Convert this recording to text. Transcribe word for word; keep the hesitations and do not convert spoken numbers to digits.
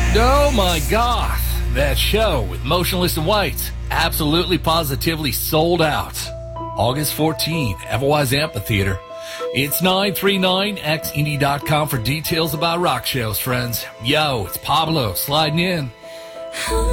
Oh my gosh, that show with Motionless in White, absolutely positively sold out. August fourteenth, Everwise Amphitheater. It's nine three nine x indie dot com for details about rock shows, friends. Yo, it's Pablo sliding in.